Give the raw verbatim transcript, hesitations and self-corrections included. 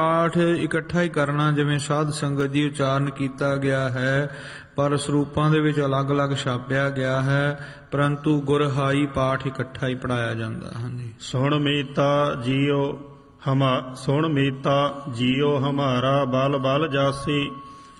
ਪਾਠ ਇਕੱਠਾ ਹੀ ਕਰਨਾ, ਜਿਵੇਂ ਸਾਧ ਸੰਗਤ ਦੀ ਉਚਾਰਨ ਕੀਤਾ ਗਿਆ ਹੈ, ਪਰ ਸਰੂਪਾਂ ਦੇ ਵਿੱਚ ਅਲੱਗ-ਅਲੱਗ ਛਾਪਿਆ ਗਿਆ ਹੈ, ਪਰੰਤੂ ਗੁਰਹਾਈ ਪਾਠ ਇਕੱਠਾ ਹੀ ਪੜਾਇਆ ਜਾਂਦਾ। ਹਾਂਜੀ। ਸੁਣ ਮੀਤਾ ਜੀਓ ਹਮਾ ਸੁਣ ਮੀਤਾ ਜੀਓ ਹਮਾਰਾ ਬਲ ਬਲ ਜਾਸੀ,